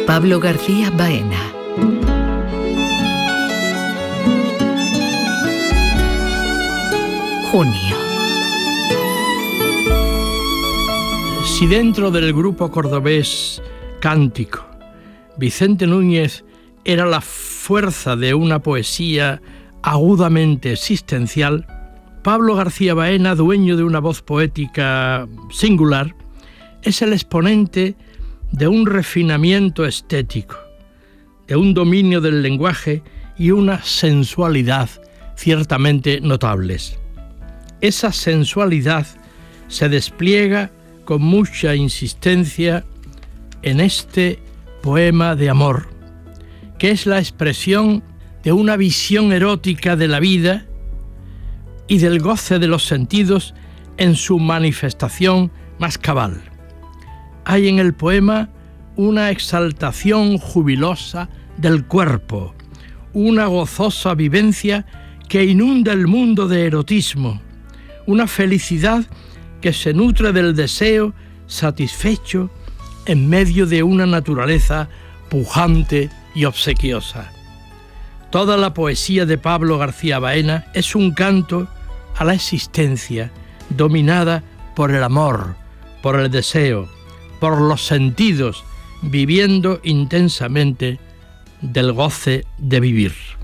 Pablo García Baena. Junio. Si dentro del grupo cordobés Cántico, Vicente Núñez era la fuerza de una poesía agudamente existencial, Pablo García Baena, dueño de una voz poética singular, es el exponente de un refinamiento estético, de un dominio del lenguaje y una sensualidad ciertamente notables. Esa sensualidad se despliega con mucha insistencia en este poema de amor, que es la expresión de una visión erótica de la vida y del goce de los sentidos en su manifestación más cabal. Hay en el poema una exaltación jubilosa del cuerpo, una gozosa vivencia que inunda el mundo de erotismo, una felicidad que se nutre del deseo satisfecho en medio de una naturaleza pujante y obsequiosa. Toda la poesía de Pablo García Baena es un canto a la existencia dominada por el amor, por el deseo, por los sentidos, viviendo intensamente del goce de vivir.